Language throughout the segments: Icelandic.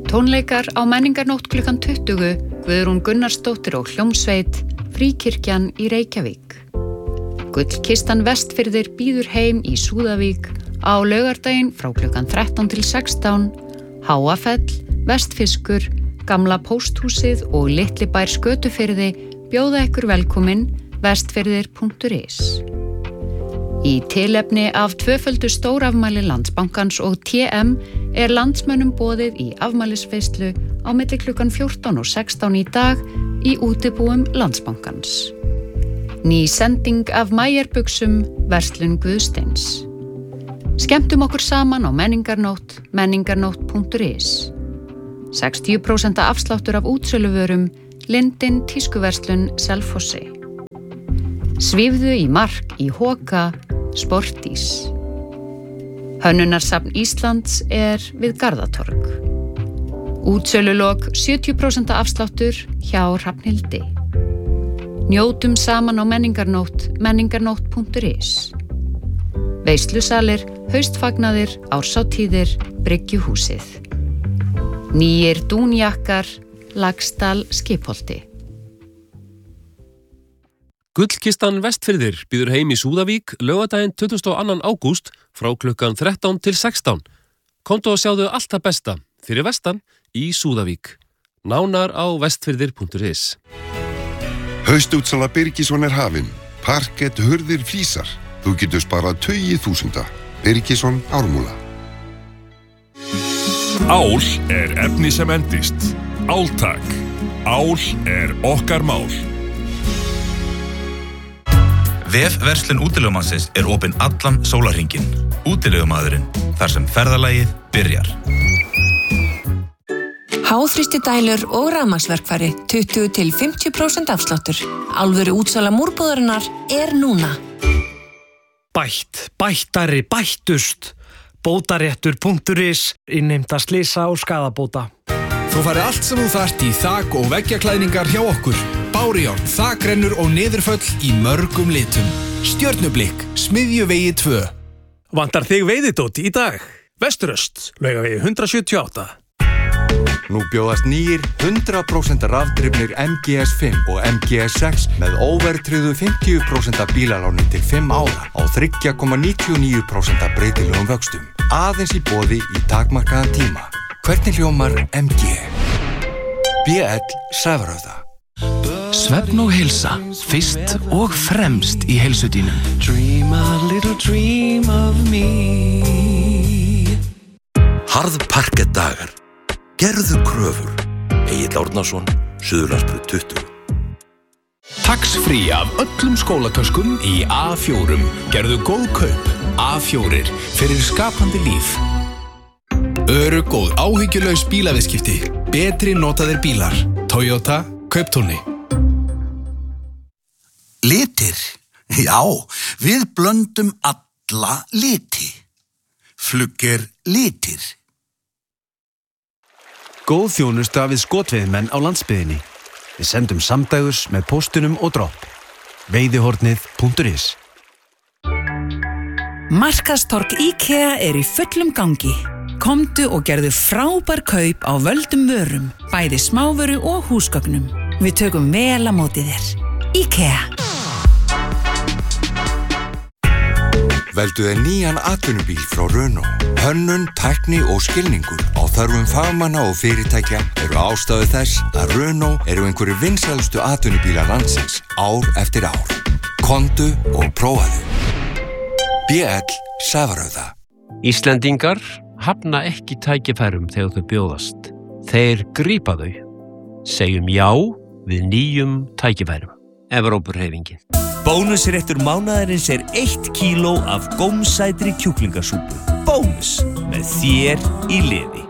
Tónleikar á menningarnótt klukkan 20, Guðrún Gunnarsdóttir og hljómsveit, Fríkirkjan í Reykjavík. Gullkistan Vestfirðir býður heim í Súðavík á laugardaginn frá klukkan 13 til 16, Háafell, Vestfiskur, Gamla pósthúsið og Litlibær Skötufirði bjóða ykkur velkomin vestfirðir.is. Í tilefni af tvöföldu stórafmæli Landsbankans og TM landsmönnum boðið í afmælisveislu á milli klukkan 14 og 16 í dag í útibúum Landsbankans. Ný sending af Mæjerbuxum, verslun Guðsteins. Skemmtum okkur saman á menningarnótt, menningarnótt.is. 60% afsláttur af útsöluvörum, Lindin tískuverslun Selfossi. Svífðu í mark í Hoka, Sportís. Hönnunarsafn Íslands við Garðatorg. Útsölulok 70% afsláttur hjá Hrafnhildi. Njótum saman á menningarnótt, menningarnótt.is. Veislusalir, haustfagnaðir, árshátíðir, Bryggjuhúsið. Nýir dúnjakkar, Laxdal Skipholti. Gullkistan Vestfirðir býður heim í Súðavík laugardaginn 22. ágúst frá klukkan 13 til 16. Komdu og sjáðu allt það besta fyrir vestan í Súðavík. Nánar á vestfirðir.is. Haustútsala Birgisson hafin. Parkett, hurðir, flísar. Þú getur sparað tugi þúsunda. Birgisson Ármúla. Ál efni sem endist. Áltak. Ál okkar mál. Vefverslun útilegumannsins opin allan sólarhringinn. Útilegumaðurinn, þar sem ferðalagið byrjar. Háþrýstidælur og rafmagnsverkfæri 20 til 50% afsláttur. Alvöru útsala múrbúðarinnar núna. Bættari, bættust. Bótaréttur.is, innheimta slysa og skaðabóta. Þú færði allt sem þú þarft í þak- og veggjaklæðningar hjá okkur. Bárujárn, þakrennur og niðurföll í mörgum litum. Stjörnublikk, Smiðjuvegi 2. Vantar þig veiðidót í dag? Vesturöst, Laugavegi 178. Nú bjóðast nýir 100% rafdrifnir MGS5 og MGS6 með óverðtryggðu 50% bílaláni til 5 ára á 3,99% breytilegum vöxtum. Aðeins í boði í takmarkaðan tíma. Hvernig hljómar MG? BL Sævarauða. Svefn og heilsa, fyrst og fremst í heilsu þínum. Dream a little dream of me. Harðparkett dagar. Gerðu kröfur. Egill Árnason, Suðurlandsbraut 20. Tax-free af öllum skólatöskum í A4. Gerðu góð kaup. A4 fyrir skapandi líf. Örugg og áhyggjulaus bílaviðskipti. Betri notaðir bílar. Toyota Kauptúni. Litir. Já, við blöndum alla liti. Flugger litir. Góð þjónusta við skotveiðimenn á landsbyggðinni. Við sendum samdægurs með póstunum og dropp. Veiðihornið.is. Markaðstorg IKEA í fullum gangi. Komdu og gerðu frábær kaup á völdum vörum, bæði smávöru og húsgögnum. Við tökum vel á móti þér. IKEA. Veldu þér nýjan atvinnubíl frá Renault. Hönnun, tækni og skilningur á þörfum fagmanna og fyrirtækja ástæðu þess að Renault einhverjir vinsælustu atvinnubílar landsins ár eftir ár. Komdu og prófaðu. BL Sævarauða. Íslendingar hafna ekki tækifærum þegar þau bjóðast. Þeir grípa þau. Segjum já við nýjum tækifærum. Evrópuhreyfingin. Bónusréttur mánaðarins 1 kíló af gómsætri kjúklingasúpu. Bónus með þér í liði.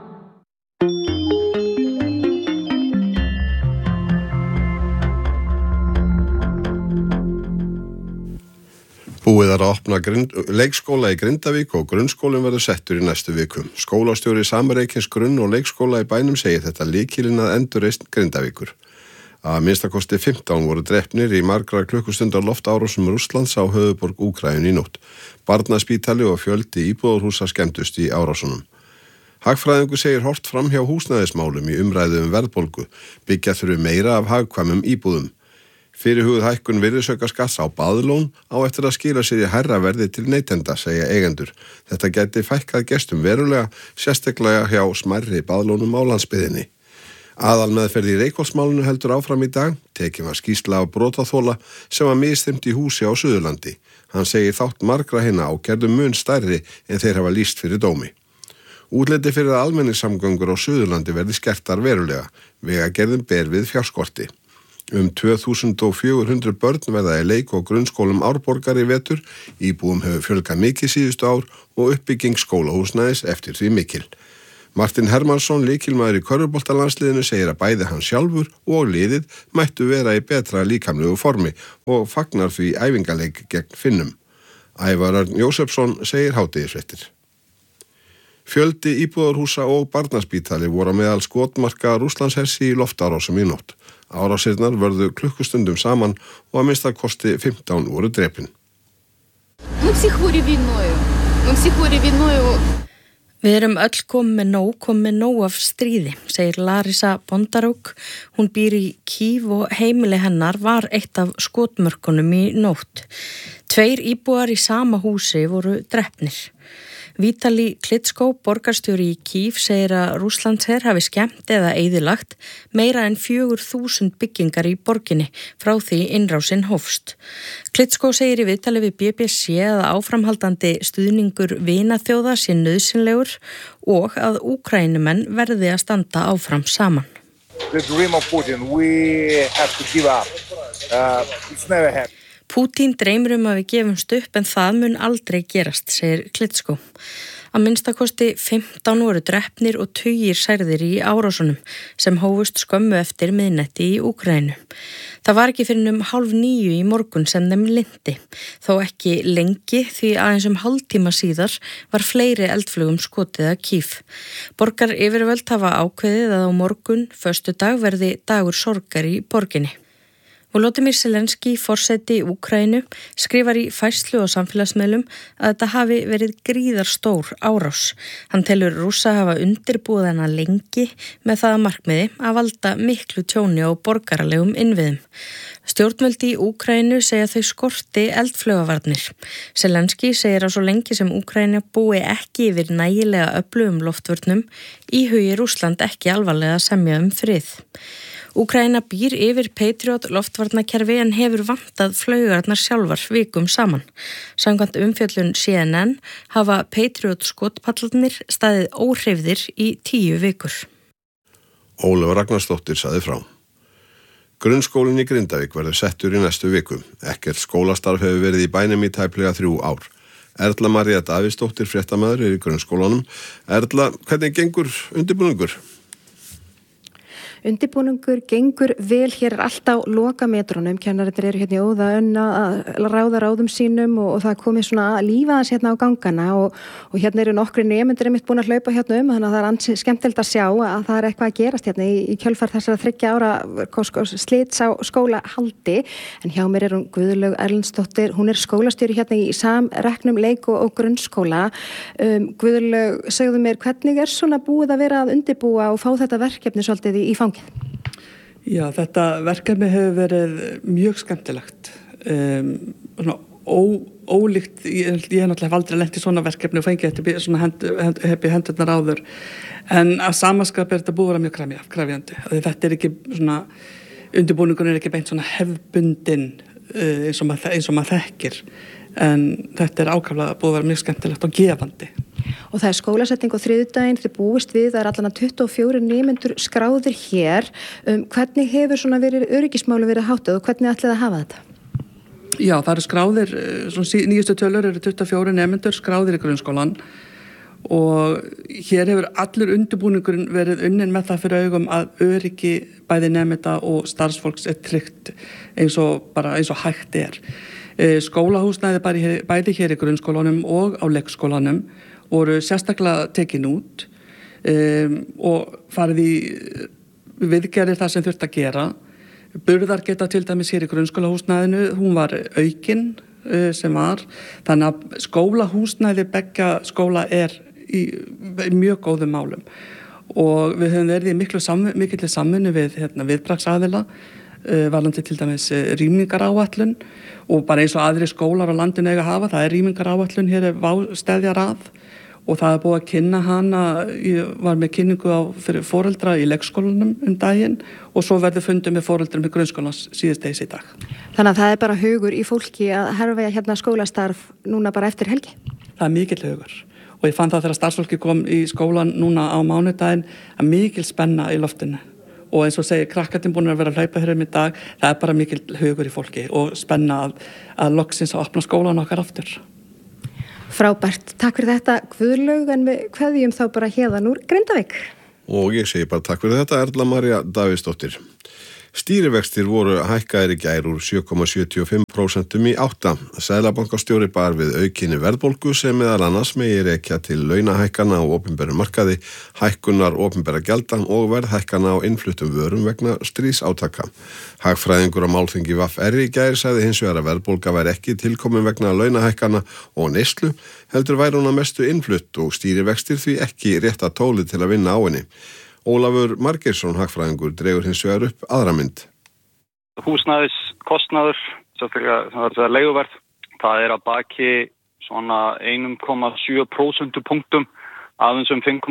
Búið að opna leikskóla í Grindavík og grunnskólinn verður settur í næstu viku. Skólastjóri Samreikins grunn- og leikskóla í bænum segir þetta lykilinn að endurreisn Grindavíkur. Að minnstakosti 15 voru drepnir í margra klukkustundar loftárásum Rússlands á höfuðborg Úkraínu í nótt. Barnaspítali og fjöldi íbúðarhúsa skemmdust í árásunum. Hagfræðingur segir horft fram hjá húsnæðismálum í umræðu verðbólgu, byggja þurfi meira af hagkvæmum íbúðum. Fyrirhuguð hækkun virðisaukaskatts á baðlón á eftir að skila sér í hærra verði til neytenda, segja eigendur. Þetta gæti fækkað gestum verulega, sérstaklega hjá smærri baðlónum á landsbyggðinni. Aðalmeðferð í Reykholtsmálinu heldur áfram í dag, tekin var skýrsla af brotaþola sem var misþyrmt í húsi á Suðurlandi. Hann segir þátt margra hinna ákærðu mun stærri en þeir hafa lýst fyrir dómi. Útliti fyrir að almenningssamgöngur á Suðurlandi verði skertar verulega, vegagerðin ber við fjárskorti. 2400 börn verða í leik- og grunnskólum Árborgar í vetur, íbúum hefur fjölgað mikið síðustu ár og uppbygging skólahúsnæðis eftir því mikil. Martin Hermansson, lykilmaður í körfuboltalandsliðinu, segir að bæði hann sjálfur og liðið mættu vera í betra líkamlegu formi og fagnar því æfingaleik gegn Finnum. Ævar Örn Jósefsson segir hádegisfréttir. Fjöldi íbúðarhúsa og barnaspítali voru á meðal skotmarka Rússlandshersi í loftárásum í nótt. Árásirnar vörðu klukkustundum saman og að minnsta kosti 15 voru drepin. Við erum öll komið með nóg af stríði, segir Larisa Bondaruk. Hún býr í Kív og heimili hennar var eitt af skotmörkunum í nótt. 2 íbúar í sama húsi voru drepnir. Vitali Klitschko, borgarstjóri í Kív, segir að Rússlandsher hafi skemmt eða eyðilagt meira en 4000 byggingar í borginni frá því innrásin hófst. Klitschko segir í viðtali við BBC að áframhaldandi stuðningur vinaþjóða sé nauðsynlegur og að Úkraínumenn verði að standa áfram saman. The dream of Putin, we have to give up. It's never happened. Pútín dreymir að við gefumst upp en það mun aldrei gerast, segir Klitschko. Að minnstakosti 15 voru drepnir og 20 særðir í árásunum sem hófust skömmu eftir miðnætti í Úkraínu. Það var ekki fyrir 8:30 í morgun sem þeim linnti, þó ekki lengi því aðeins hálftíma síðar var fleiri eldflugum skotið að Kív. Borgar yfirvöld hafa ákveðið að á morgun, föstudag, verði dagur sorgar í borginni. Volodymyr Zelenský, forseti Úkraínu, skrifar í færslu á samfélagsmiðlum að þetta hafi verið gríðarstór árás. Hann telur Rússa hafa undirbúið hana lengi með það að markmiði að valda miklu tjóni á borgaralegum innviðum. Stjórnvöld í Úkraínu segja þau skorti eldflaugavarnir. Zelenský segir að svo lengi sem Úkraína búi ekki yfir nægilega öflugum loftvörnum, íhugi Rússland ekki alvarlega að semja frið. Úkraína býr yfir Patriot loftvarnakerfi en hefur vantað flaugarnar sjálfar vikum saman. Samkvæmt umfjöllun CNN hafa Patriot skotpallarnir staðið óhreyfðir í 10 vikur. Ólöf Ragnarsdóttir sagði frá. Grunnskólinn í Grindavík verður settur í næstu viku. Ekkert skólastarf hefur verið í bænum í tæplega 3 ár. Erla María Davíðsdóttir, fréttamaður, er í grunnskólanum. Erla, hvernig gengur undirbúningur? Undirbúningur gengur vel, hér allt á lokametrunum, kennarinnir eru í óða önn að ráða ráðum sínum og það komið svona lífaðans á gangana og eru nokkri nemendur einmitt búin að hlaupa þannig að það ansi skemmtilegt að sjá að það eitthvað að gerast í kjölfar þessara 3 ára slits á skólahaldi. En hjá mér hún Guðlaug Erlendsdóttir, hún skólastjóri í samreknum leik- og grunnskóla. Guðlaug, segðu mér, hvernig svona búið að vera að undirbúa og fá þetta verkefni svolítið í fangið? Já, þetta verkefni hefur verið mjög skemmtilegt. Ólíkt, ég hef náttúrulega aldrei lent í svona verkefni og fengið þetta svona hendurnar áður. En að samaskap þetta búið að vera mjög krefjandi. Þetta ekki svona, undirbúningun ekki beint svona hefðbundin eins og maður þekkir. En þetta ákaflega búið að vera mjög skemmtilegt og gefandi. Og það skólasetning á þriðjudaginn, þið búist við, það allan að 24 nemendur skráðir hér. Hvernig hefur svona verið öryggismáli verið háttað og hvernig ætlið að hafa þetta? Já, það eru skráðir, nýjustu tölur eru 24 nemendur skráðir í grunnskólan og hér hefur allur undirbúningurinn verið unnin með það fyrir augum að öryggi bæði nemenda og starfsfólks tryggt eins og hægt er. Skólahúsnæði bæði hér í grunnskólanum og á leikskólanum voru sérstaklega tekin út og farið í viðgerðir það sem þurft að gera. Burðar geta til dæmis hér í grunnskólahúsnæðinu, hún var aukin sem var, þannig að skólahúsnæði beggja skóla í mjög góðum málum og við höfum verið í mikilli samvinnu við viðbragðsaðila varðandi til dæmis rýmingaráætlun og bara eins og aðri skólar á landinu eiga að hafa, það rýmingaráætlun, hér steðjar að og það búið að kynna hana, ég var með kynningu fyrir foreldra í leikskólanum daginn og svo verður fundum með foreldrum í grunnskólans síðastegis í dag. Þannig að það bara hugur í fólki að herfa skólastarf núna bara eftir helgi? Það mikill hugur og ég fann það þegar starfsfólki kom í skólan núna á mánudaginn að mikil spenna í loftinu og eins og segir krakkarnir búin að vera að hlaupa hér í dag, það bara mikil hugur í fólki og spenna að loksins að opna skólan okkar aftur. Frábært, takk fyrir þetta Guðlaug en við kveðjum þá bara héðan úr Grindavík. Og ég segi bara takk fyrir þetta Erla María Davíðsdóttir. Stýrivextir voru hækkaðir í gær úr 7,75% í 8%. Seðlabankastjóri bar við aukinni verðbólgu sem meðal annars megi rekja til launahækkana á opinberum markaði, hækkunar opinbera gjalda og verðhækkana á innfluttum vörum vegna stríðsátaka. Hagfræðingur á málþingi VFR í gær sagði hins vegar að verðbólga væri ekki tilkomin vegna launahækkana og neyslu, heldur væri hún að mestu innflutt og stýrivextir því ekki rétta tólið til að vinna á henni. Ólafur Margeirsson, hagfræðingur, dregur hins vegar upp aðra mynd. Húsnæðiskostnaður, það er leiguverð, það er að baki svona 1,7% punktum, aðeins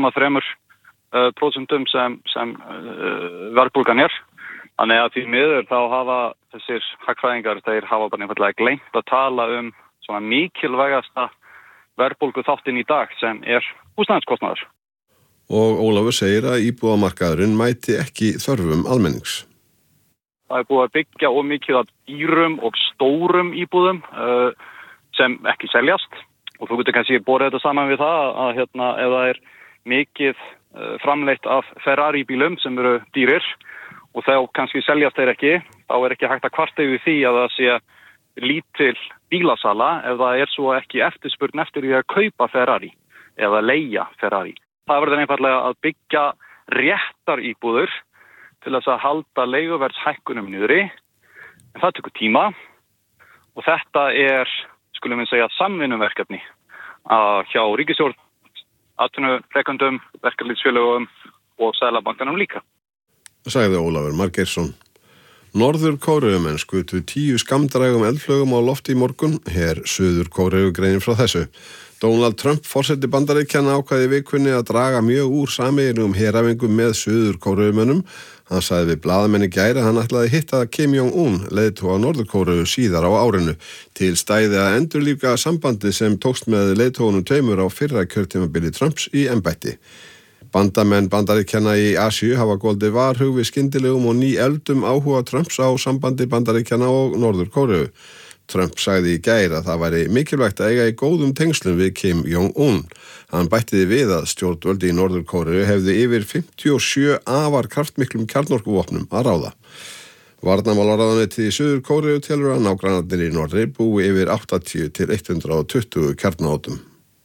5,3% sem verðbólgan er. Þannig að því miður þá hafa þessir hagfræðingar, þeir hafa bara einfaldlega gleymt að tala svona mikilvægasta verðbólgu þáttinn í dag sem er húsnæðiskostnaður. Og Ólafur segir að íbúðamarkaðurinn mæti ekki þörfum almennings. Það er búið að byggja mikið af dýrum og stórum íbúðum sem ekki seljast og þú getur kannski borið þetta saman við það að ef það er mikið framleitt af Ferrari bílum sem eru dýrir og þá kannski seljast þeir ekki, þá er ekki hægt að kvarta yfir því að það sé lítil bílasala ef það er svo ekki eftirspurn eftir því að kaupa Ferrari eða leigja Ferrari. Það verður einfallega að byggja réttar íbúður til þess að halda leiguverðshækkunum niðri. En það tekur tíma og þetta er, skulum við segja, samvinnuverkefni hjá ríkisstjórn, atvinnurekendum, verkalýðsfélögum og Seðlabankanum líka. Sagði Ólafur Margeirsson. Norður Kóreumenn skutu 10 skammdrægum eldflögum á lofti í morgun, her Suður Kóreu greinir frá þessu. Donald Trump, forseti Bandaríkjanna, ákvaði í vikunni að draga mjög úr sameiginlegum heræfingum með Suður Kóreumönnum. Hann sagði við blaðamenn í gær að hann ætlaði hitta Kim Jong-un, leiðtoga Norður Kóreu, síðar á árinu, til stæði að endurlífga sambandi sem tókst með leiðtogunum tveimur á fyrra kjörtímabili Trumps í embætti. Bandamenn Bandaríkjanna í Asíu hafa goldið varhug við skyndilegum og nýefldum áhuga Trumps á sambandi Bandaríkjanna og Norður Kóreu. Trump sagði í gær að það væri mikilvægt að eiga í góðum tengslum við Kim Jong-un. Hann bættiði við að stjórnvöld í Norður Kóreu hefði yfir 57 afar kraftmiklum kjarnorkuvopnum að ráða. Varnarmálaráðuneytið í Suður Kóreu telur að nágrannarnir í norðri búi yfir 80 til 120 kjarnaótum.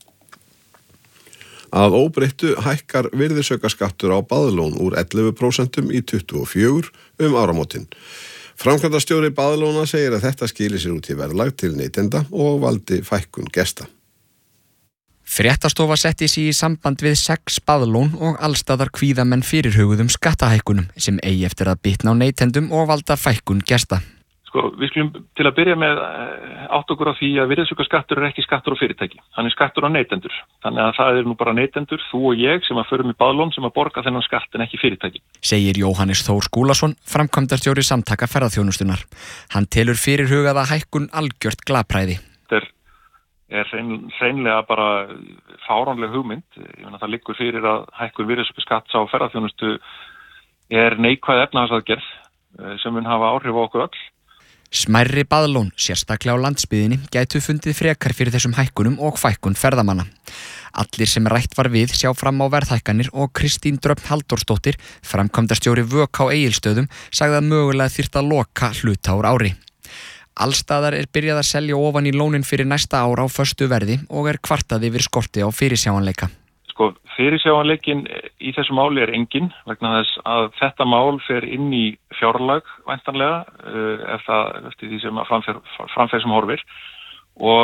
Að óbreyttu hækkar virðisaukaskattur á baðlón úr 11% í 24% áramótin. Framkvæmdastjóri Baðlóna segir að þetta skilir sér út í verðlag til neytenda og valdi fækkun gesta. Fréttastofa setti sig í samband við 6 baðlón og allstaðar kvíðamenn fyrirhuguðum skattahækkunum sem eigi eftir að bitna á neytendum og valda fækkun gesta. Við skulum til að byrja með átt okkur á því að virðisaukaskattur er ekki skattur á fyrirtæki. Hann er skattur á neytendur. Þannig að það er nú bara neytendur, þú og ég, sem að förum í baðlón sem að borga þennan skatt en ekki fyrirtæki. Segir Jóhannes Þór Skúlason, framkvæmdastjóri Samtaka ferðaþjónustunnar. Hann telur fyrirhugaða hækkun algjört glapræði. Þetta er hreinlega bara fáránleg hugmynd. Ég meina það liggur fyrir að hækkun virðisaukaskatts á ferðaþjónustu er neikvæð efnahagsaðgerð sem mun hafa áhrif á okkur öll. Smærri baðlón, sérstaklega á landsbyggðinni, gætu fundið frekar fyrir þessum hækkunum og fækkun ferðamanna. Allir sem rætt var við sjá fram á verðhækkanir og Kristín Dröfn Halldórsdóttir, framkvæmdastjóri VÖK á Egilsstöðum, sagði að mögulega þyrfti að loka hluta úr ári. Allstaðar er byrjað að selja ofan í lónin fyrir næsta ár á föstu verði og er kvartað yfir skorti á fyrirsjáanleika. Fyrirsjáanleikin í þessu máli er engin vegna þess að þetta mál fer inn í fjárlag væntanlega eftir því sem framfer sem horfir og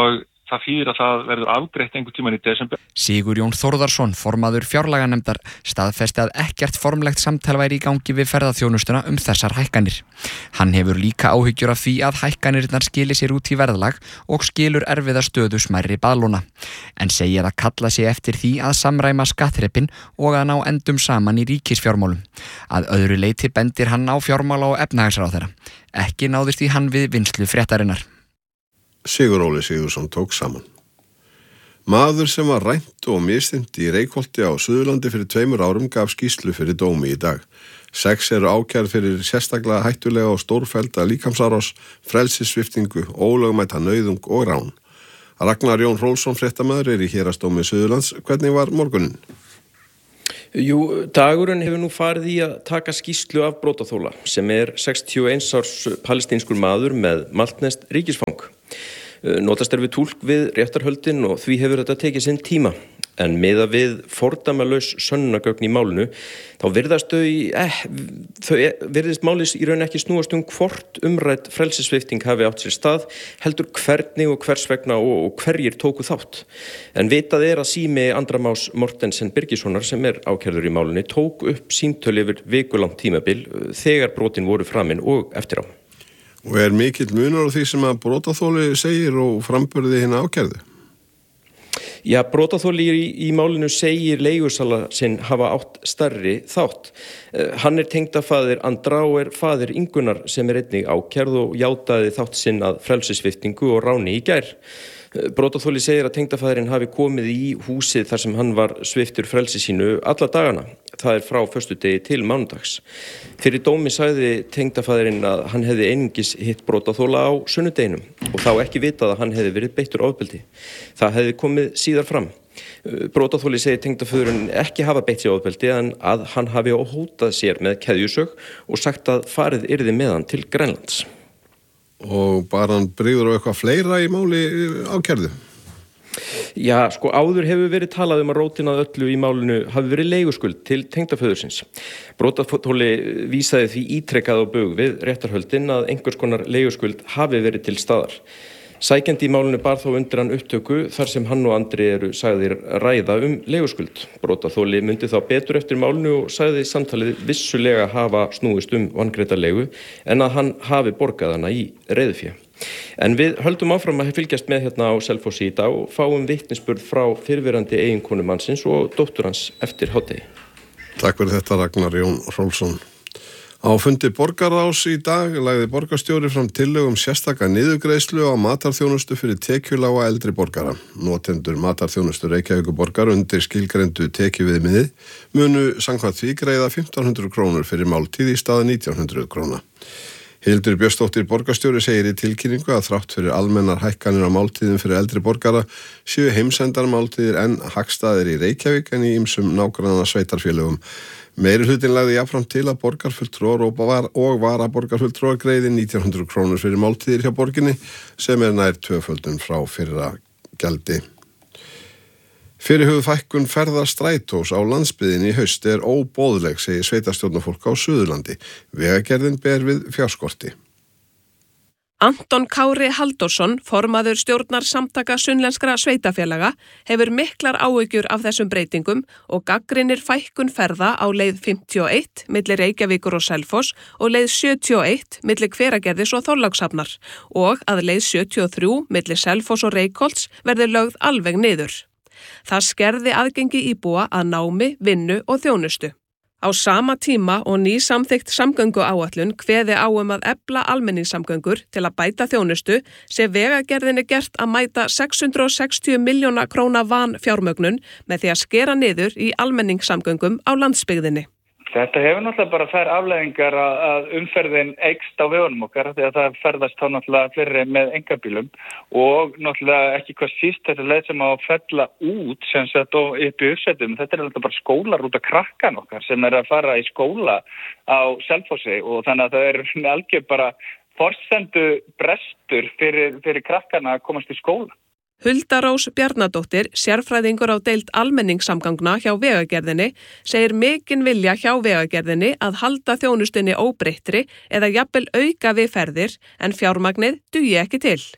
það þýðir að það verður afgreitt einhvern tímann í desember. Sigurjón Þórðarsson, formaður fjárlaganefndar, staðfesti að ekkert formlegt samtal væri í gangi við ferðaþjónustuna þessar hækkanir. Hann hefur líka áhyggjur af því að hækkanirnar skili sér út í verðlag og skilur erfiða stöðu smærri baðlóna. En segir að kalla sig eftir því að samræma skattþrepin og að ná endum saman í ríkisfjármálum. Að öðru leyti bendir hann á fjármála- og efnahagsráðherra. Ekki náðist í hann við vinnslu fréttarinnar. Sigur Óli Sigurðsson tók saman. Maður sem var rænt og misþyrmt í Reykholti á Suðurlandi fyrir 2 árum gaf skýrslu fyrir dómi í dag. 6 eru ákærð fyrir sérstaklega hættulega og stórfellda líkamsárás, frelsissviptingu, ólögmæta nauðung og rán. Ragnar Jón Rolfsson fréttamaður í Héraðsdómi Suðurlands. Hvernig var morgunin? Jú, dagurinn hefur nú farið í að taka skýrslu af brotaþola sem 61 árs palestínskur maður með maltneskt ríkisfang. Notast við túlk við réttarhöldin og því hefur þetta tekið sinn tíma. En miðað við fordæmalaus sönnunargögn í málinu, þá virðist málið í raun ekki snúast hvort umrædd frelsissvipting hafi átt sér stað, heldur hvernig og hvers vegna og hverjir tóku þátt. En vitað að Sími Andramás Mortensen Birgissonar sem ákærður í málinu tók upp símtöl yfir vikulangt tímabil þegar brotin voru framin og eftir á. Og mikill munur á því sem að brotaþoli segir og framburði hina ákærðu? Já, brotaþoli í málinu segir leigusala sinn hafa átt stærri þátt. Hann tengdafaðir Andra og faðir Ingunnar sem einnig ákærð og játaði þátt sinn að frelsissviptingu og ráni í gær. Brotaþoli segir að tengdafaðirinn hafi komið í húsið þar sem hann var sviptur frelsi sínu alla dagana. Það frá föstudegi til mánudags. Fyrir dómi sagði tengdafaðirinn að hann hefði einungis hitt brotaþola á sunnudeginum og þá ekki vitað að hann hefði verið beittur ofbeldi. Það hefði komið síðar fram. Brotaþoli segir tengdafaðirinn ekki hafa beitt sér ofbeldi en að hann hafi hótað sér með keðjusög og sagt að farið yrði með hann til Grænlands. Og bara hann brýður á eitthvað fleira í máli ákærðu? Já, áður hefur verið talað að rótin að öllu í málinu hafi verið leiguskuld til tengdaföðursins. Brotaþoli vísaði því ítrekkað á bug við réttarhöldin að einhvers konar leiguskuld hafi verið til staðar. Sækjandi í málinu bar þó undir hann upptöku þar sem hann og Andri eru sagðir ræða leiguskuld. Brotaþoli myndi þá betur eftir málinu og sagði samtalið vissulega hafa snúist vangreidda leigu en að hann hafi borgað hana í reiðufé. En við höldum áfram að fylgjast með hérna á Selfossi í dag og fáum vitnisburð frá fyrrverandi eiginkonu mannsins og dóttur hans eftir hádegi. Takk fyrir þetta Ragnar Jón Rolfsson. Á fundi borgarráðs í dag lagði borgarstjóri fram tillögu sérstaka niðurgreiðslu á matarþjónustu fyrir tekjulága eldri borgara. Notendur matarþjónustu Reykjavíkurborgar undir skilgreindu tekjuviðmiði munu samkvæmt því greiða 1.500 krónur fyrir máltíð í stað 1.900 króna. Hildur Björnsdóttir borgarstjóri segir í tilkynningu að þrátt fyrir almennar hækkanir á máltíðum fyrir eldri borgara séu heimsendar máltíðir en hagstaðir í Reykjavík en í ýmsum nágranna sveitarfélögum. Meirihlutin lagði jafnframt til að borgarfulltrúar og varaborgarfulltrúar greiði 1.900 krónur fyrir máltíðir hjá borginni sem nær tvöföldun frá fyrra gjaldi. Fyrirhuguð fækkun ferðastrætós á landsbyggðinni í haust óboðleg, segir sveitarstjórnarfólk á Suðurlandi. Vegagerðin ber við fjárskorti. Anton Kári Halldórsson, formaður stjórnar samtaka sunnlenskra sveitafélaga, hefur miklar áhyggjur af þessum breytingum og gagnrýnir fækkun ferða á leið 51 milli Reykjavíkur og Selfoss og leið 71 milli Hveragerðis og Þorlákshafnar og að leið 73 milli Selfoss og Reykholts verði lögð alveg niður. Það skerði aðgengi íbúa að námi, vinnu og þjónustu. Á sama tíma og samþykkt samgönguáætlun kveði á að efla almenningssamgöngur til að bæta þjónustu sé Vegagerðinni gert að mæta 660 milljóna króna vanfjármögnun með því að skera niður í almenningssamgöngum á landsbyggðinni. Þetta hefur náttúrulega bara þær afleiðingar að umferðin eykst á vegunum okkar því að það ferðast þá náttúrulega fleiri með einkabílum og náttúrulega ekki hvað síst þetta leið sem á að fella út sem sett og upp í uppsettum. Þetta náttúrulega bara skólar út af krakkan okkar sem að fara í skóla á Selfossi og þannig að það með algjör bara forsendu brestur fyrir krakkana að komast í skóla. Hulda Rós Bjarnadóttir, sérfræðingur á deild almenningssamgangna hjá Vegagerðinni, segir mikinn vilja hjá Vegagerðinni að halda þjónustunni óbreyttri eða jafnvel auka við ferðir en fjármagnið dugi ekki til.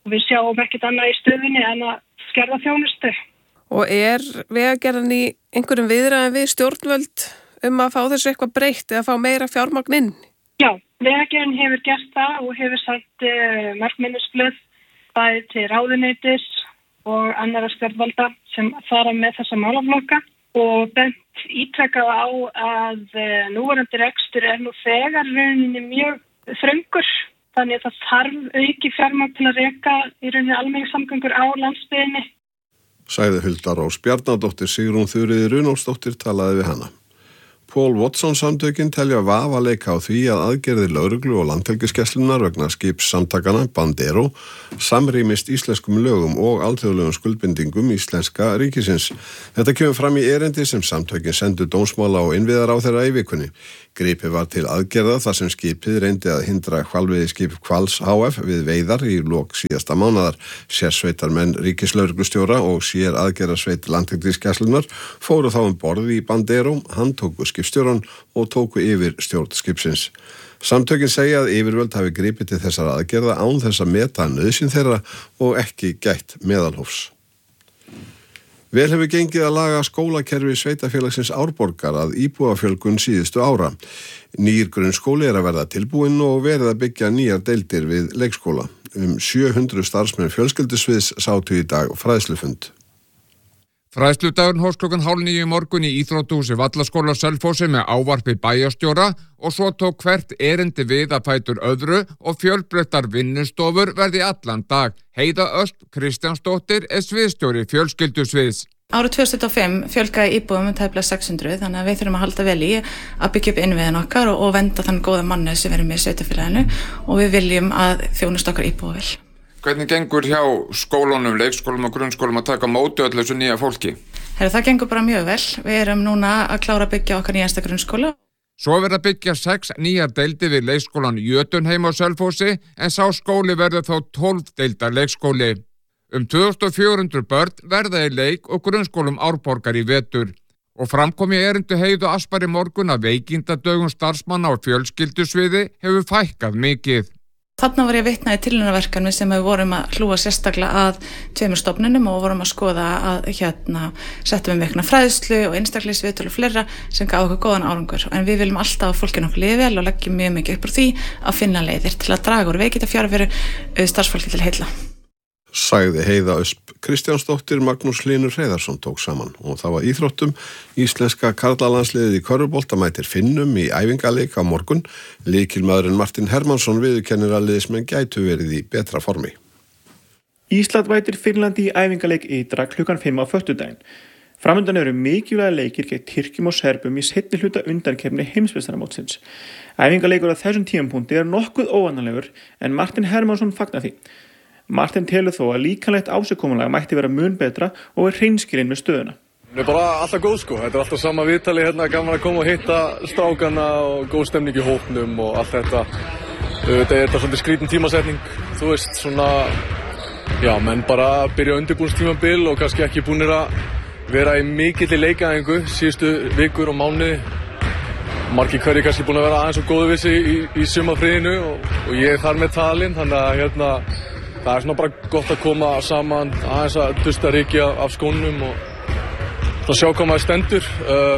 við sjáum ekkert annað í stöðunni en að skerða þjónustu. Og Vegagerðin í einhverjum viðræðum við stjórnvöld að fá þessu eitthvað breytt eða fá meira fjármagn inn? Já, Vegagerðin hefur gert það og hefur sagt markminnisblöð bæði til ráðuneytis og annarra stjórnvalda sem fara með þessa málaflokka og bent ítrekað á að núverandi rekstur nú þegar rauninni mjög þröngur. Þannig að það þarf auki fjármagn til að reka í rauninni almenningssamgöngur á landsbyggðinni. Sagði Hulda Rós Bjarnadóttir. Sigrún Þuríður Runólfsdóttir talaði við hana. Paul Watson samtökin telja vafa leika á því að aðgerðir lögreglu og landhelgisgæslunnar vegna skipssamtakana Bandero samrýmist íslenskum lögum og alþjóðlegum skuldbindingum íslenska ríkisins. Þetta kemur fram í erindi sem samtökin sendu dómsmála og innviðaráðherra í vikunni. Gripið var til aðgerða þar sem skipið reyndi að hindra hvalveiðiskip Hvals HF við veiðar í lok síðasta mánaðar. Sérsveitarmenn ríkislögreglustjóra og sér aðgerðarsveit landhelgisgæslunnar fóru þá borð í Bandero, handtóku skipstjóran og tóku yfir stjórn skipsins. Samtökin segja að yfirvöld hafi gripið til þessara aðgerða án þess að meta nauðsyn þeirra og ekki gætt meðalhófs. Vel hefur gengið að laga skólakerfi sveitafélagsins Árborgar að íbúafjölgun síðustu ára. Nýr grunnskóli að verða tilbúinn og verið að byggja nýjar deildir við leikskóla. 700 starfsmenn fjölskyldusviðs sátu í dag fræðslufund. Fræðsludagurinn hófst klukkan 8:30 í morgun í íþróttahúsi Vallaskóla á Selfossi með ávarpi bæjarstjóra og svo tók hvert erindi við að fætur öðru og fjölbreyttar vinnustofur verði allan dag. Heiða Ösp Kristjánsdóttir sviðstjóri fjölskyldusviðs. Árið 2005 fjölgaði íbúðum tæplega 600 þannig að við þurfum að halda vel í að byggja upp innviðin okkar og vernda þann góða manni sem verður með í sveitafélaginu og við viljum að þjónusta okkar íbúa vel. Hvernig gengur hjá skólunum, leikskólum og grunnskólum að taka móti öllu þessu nýja fólki? Það gengur bara mjög vel. Við erum núna að klára að byggja okkar nýjasta grunnskóla. Svo verða byggja 6 nýjar deildir við leikskólan Jötunheim á Selfossi en sá skóli verður þá 12 deildar leikskóli. 2400 börn verða í leik og grunnskólum Árborgar í vetur. Og framkom í erindu Heiðu Aspar í morgun að veikindadögum starfsmanna á fjölskyldusviði hefur fækkað mikið. Þarna var ég vitna í tilraunaverkefni sem við vorum að hlúa sérstaklega að 2 stofnunum og vorum að skoða að settum við mikna fræðslu og einstaklingsviðtöl og fleira sem gaf okkur góðan árangur. En við viljum alltaf að fólkinu okkur liði vel og leggjum mjög mikið upp úr því að finna leiðir til að draga úr veikindafjárveru starfsfólki til heilla. Sagði Heiða Ösp Kristjánsdóttir. Magnús Hlynur Hreiðarsson tók saman og það var íþróttum. Íslenska karlalandsliðið í körfubolta mætir Finnum í æfingaleik á morgun. Lykilmaðurinn Martin Hermansson viðurkennir að liðsmenn gætu verið í betra formi. Ísland mætir Finnlandi í æfingaleik ytra klukkan 5 á föstudaginn. Framundan eru mikilvæga leikir gegn Tyrkjum og Serbum í seinni hluta undankeppni heimsmeistaramótsins. Æfingaleikur á þessum tímapunkti nokkuð óvanalegur en Martin Hermansson fagnar því. Martin telur þó að líkanlegt ásökumanlega mætti vera mun betra og hreinskilinn með stöðuna. Það bara alltaf góð sko, þetta alltaf sama viðtali gaman að koma og hitta strákana og góð stemning í hópnum og allt þetta. Þetta er svolítið skrítin tímasetning, þú veist, svona, menn bara byrja undirbúningstímabil og kannski ekki búnir að vera í mikilli leikaæfingu síðustu vikur og mánuði. Margir hverjir kannski búin að vera aðeins og góðu vissi í sumarfríinu og ég þar með talinn, þannig að það er svona bara gott að koma saman aðeins að dusta rykja af skónum og sjá hvað maður stendur.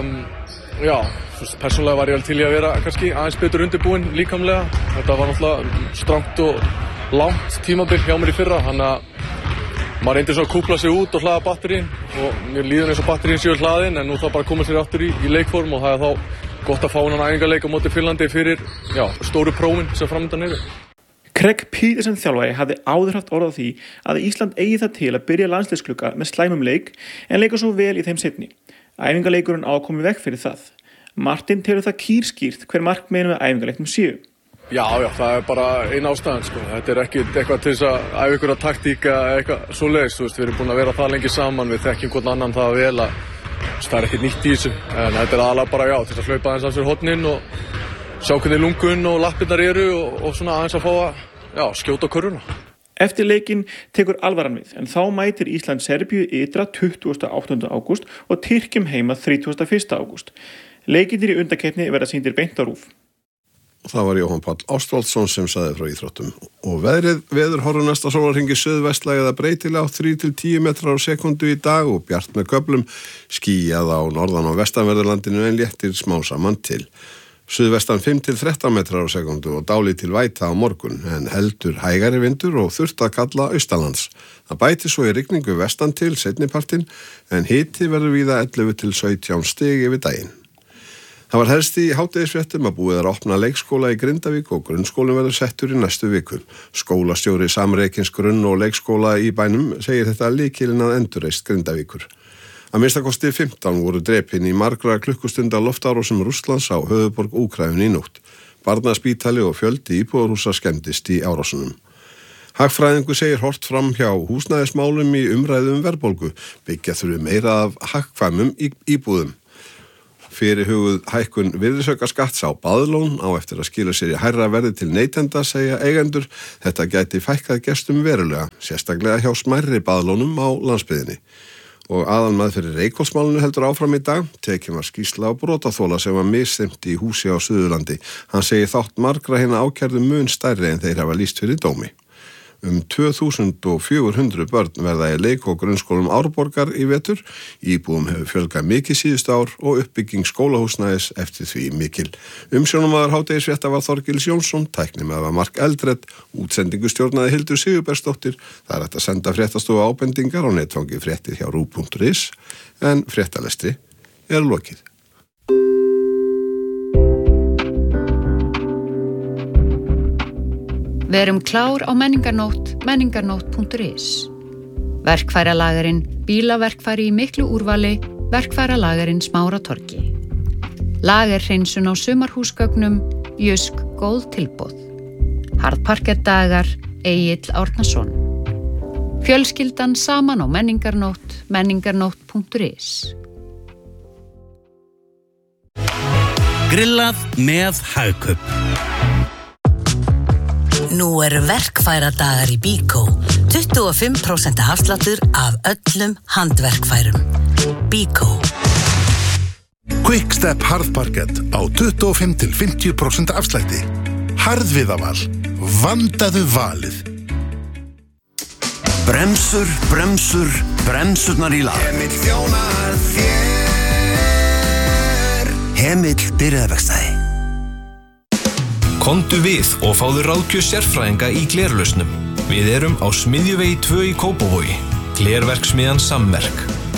Persónulega var ég vel til í að vera kannski aðeins betur undirbúinn líkamlega. Þetta var náttúrulega strangt og langt tímabil hjá mér í fyrra, þannig að maður reyndi svo að kúpla sig út og hlaða batterín og mér líður eins og batterín séu hlaðin en nú þarf bara að koma sér aftur í leikform og það er þá gott að fá hann æfingaleik á móti Finnlandi fyrir stóru prófin sem framöndan eru. Craig Peterson þjálfari hafði áður haft orð á því að Ísland eigi það til að byrja landsliðsklukka með slæmum leik en leika svo vel í þeim seinni. Æfingaleikurinn ákomi vekk fyrir það. Martin telur það kýrskýrt hver markmiðin með æfingaleiknum séu. Já, það er bara eina ástæðan sko. Þetta er ekki eitthvað til þess að æfa ykkur að taktíka eitthvað svoleiðis, við erum búin að vera það lengi saman, við þekkjum hvern annan það vel að það er ekkert nýtt í þessu. En þetta er aðalega bara til þess að hlaupa aðeins af sér hornin og sjá hvernig lungun og lappirnar eru og svona aðeins að fá að skjóta körfuna. Eftir leikinn tekur alvaran við, en þá mætir Ísland Serbíu ytra 28. ágúst og Tyrkjum heima 31. ágúst. Leikirnir í undankeppni verða sýndir beint á RÚV. Það var Jóhann Páll Ástvaldsson sem sagði frá íþróttum. Og veður horfur næsta sólarhringi suðvestlæg eða breytilega á 3-10 metrar á sekundu í dag og bjart með köflum, skýjað á norðan- og vestanverðurlandinu en léttir smá saman til. Suðvestan 5-13 metrar á sekundu og dálítil væta á morgun en heldur hægari vindur og þurft að kalla austanlands. Það bæti svo í rigningu vestan til seinnipartinn en hiti verður víða 11-17 stig yfir daginn. Það var helst í hádegisfréttum að búið að opna leikskóla í Grindavík og grunnskólinn verður settur í næstu viku. Skólastjóri Samreikins grunn- og leikskóla í bænum segir þetta lykilinn að endurreist Grindavíkur. Að minnstakosti 15 voru drepin í margra klukkustunda loftárásum Rússlands á höfuðborg Úkraínu í nótt. Barnaspítali og fjöldi íbúðarhúsa skemmdist í árásunum. Hagfræðingur segir hort fram hjá húsnæðismálum í umræðum verðbólgu, byggja þurfi meira af hagkvæmum íbúðum. Fyrirhuguð hækkun virðisaukaskatts á baðlón á eftir að skila sér í hærra verði til neytenda, segja eigendur. Þetta gæti fækkað gestum verulega, sérstaklega hjá smærri baðlónum á landsbyggðinni. Og aðalmaður fyrir Reykholtsmálinu heldur áfram í dag, tekin var skýrsla á brotaþola sem var misþyrmt í húsi á Suðurlandi. Hann segir þátt margra hinna ákærðu mun stærri en þeir hafa lýst fyrir dómi. 2400 börn verða í leik- og grunnskólum Árborgar í vetur. Íbúum hefur fjölgað mikið síðustu ár og uppbygging skólahúsnæðis eftir því mikil. Umsjónarmaður hádegisfrétta var Þorgils Jónsson, tæknimaður var Mark Eldred, útsendingu stjórnaði Hildur Sigurbergsdóttir. Það er hægt að senda fréttastofu ábendingar á netfangi fréttir hjá ru.is en fréttalestri er lokið. Við erum klár á menningarnótt.is. Verkfæralagerinn, bílaverkfæri í miklu úrvali, verkfæralagerinn Smáratorgi. Lagerhreinsun á sumarhúsgögnum, Jysk góð tilboð. Harðparkettdagar, Egill Árnason. Fjölskyldan saman á menningarnótt.is. Grillað með Hagkaup. Nú verkfæradagar í Bíkó. 25% afsláttur af öllum handverkfærum. Bíkó. Quickstep harðparkett á 25-50% afslætti. Harðviðaval. Vandaðu valið. Bremsurnar í lag. Hemill þjónar þér. Hemill byrjaðverkstæði. Komdu við og fáðu ráðgjöf sérfræðinga í glerlausnum. Við erum á Smiðjuvegi 2 í Kópavogi. Glerverksmiðjan Sammerk.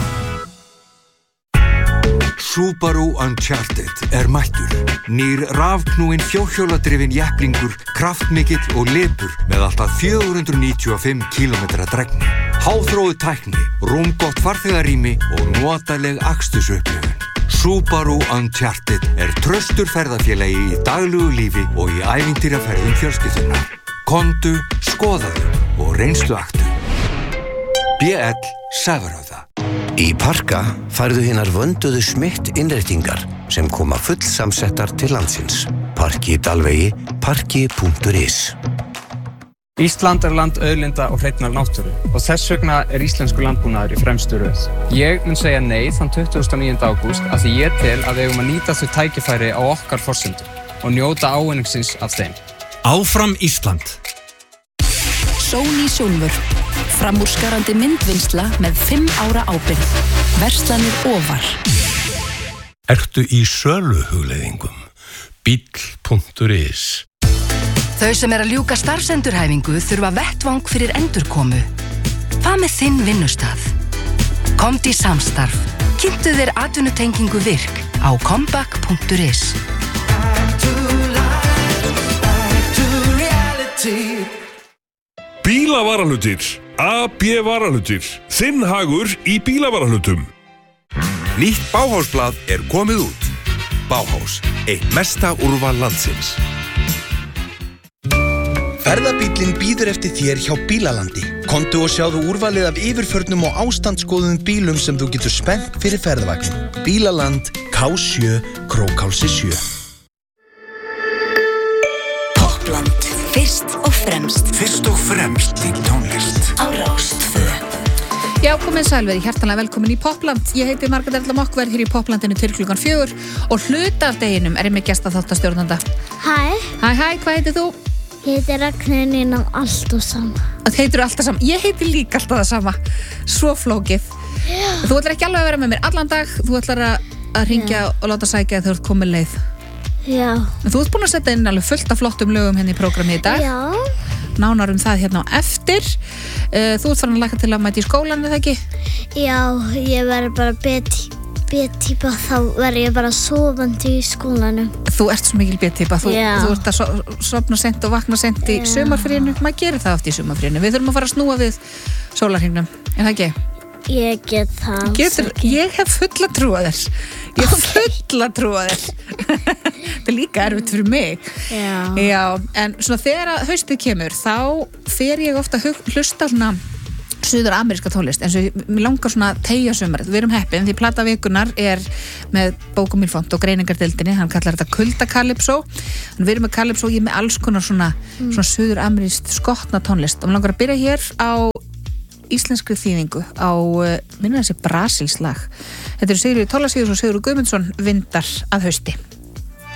Subaru Uncharted mættur. Nýr rafknúinn fjórhjóladrifinn jepplingur, kraftmikill og lepur með alltaf 495 km drægni. Háþróuð tækni, rúmgott farþegarými og notaleg akstursupplifun. Subaru Uncharted traustur ferðafélagi í daglugu lífi og í ævintýraferðum fjölskyldunar. Komdu, skoðaðu og reynsluaktu. BL Sævarhöfða. Í Parka færðu hinar vönduðu Schmidt innréttingar sem koma fullsamsettar til landsins. Parki í Dalvegi, parki.is. Ísland land auðlinda og hreinnar náttúru og þess vegna íslensku landbúnaður í fremstu röð. Ég mun segja nei þann 29. ágúst af því ég tel að við eigum að nýta þau tækifæri á okkar forsendum og njóta ávinningsins af þeim. Áfram Ísland. Sony Sjónvörp. Framúrskarandi myndvinnsla með 5 ára ábyrgð. Verslanir ofar. Ertu í söluhugleiðingum? Bíll.is. Þau sem að ljúka starfsendurhæfingu þurfa vettvang fyrir endurkomu. Hvað með þinn vinnustað? Komdu í samstarf. Kynntu þér atvinnutengingu virk á comeback.is. Bílavarahlutir. AB Varahlutir. Þinn hagur í bílavarahlutum. Nýtt Bauhausblað komið út. Bauhaus, eitt mesta úrval landsins. Ferðabíllinn bíður eftir þér hjá Bílalandi. Komdu og sjáðu úrvalið af yfirförnum og ástandsskoðuðum bílum sem þú getur spennt fyrir ferðavagnin. Bílaland, K7, Krókhálsi 7. Toppland. Fyrst og fremst. Fyrst og fremst í tónlist. Á Rás 2. Já, komið sælveri, hjartanlega velkomin í Popland. Ég heiti Margrét Erla Mokk, verð hér í Poplandinu til klukkan 4 og hluta af deginum er ég með gesta þáttastjórnanda. Hæ. Hæ, hvað heitir þú? Ég heiti Ragnheiður og alltaf sama. Það heitir alltaf sama. Ég heiti líka alltaf það sama. Svo flókið. Já. Þú ætlar ekki alveg að vera með mér allan dag. Þú ætlar að ringja og láta sækja þegar þú ert komið leið. Já. Þú ert búin að setja inn alveg fullt af flottum lögum henni í prógrami í dag. Já. Nánar það hérna á eftir. Þú ert farin að laka til að mæta í skólan, eða ekki? Já, ég verður bara B-típa, þá verður ég bara sofandi í skólanum. Þú ert svo mikil B-típa, þú ert að sofna sent og vakna sent í sumarfríinu. Maður gerir það oft í sumarfríinu. Við þurfum að fara að snúa við sólarhringnum, er það ekki? Ég get það. Ég hef fulla trú á þér. Ég hef fulla trú á þér. Það er líka erfitt fyrir mig. Já, en svona þegar haustið kemur, þá fer ég ofta að hlusta svona suður-ameríska tónlist, eins og mér langar svona teygja sumarið. Við erum heppin því plata vikunar er með Bókum Milfont og greiningardeildinni, hann kallar þetta Kulda-Kalypsó. Við erum með Kalypsó og ég er með alls konar svona suður-amerískt skotna tónlist og mér langar að byrja hér á íslenskri þýðingu á minna þessi Brasilslag. Þetta eru Sigríður Tólasíður og Sigurður Guðmundsson, Vindar að hausti.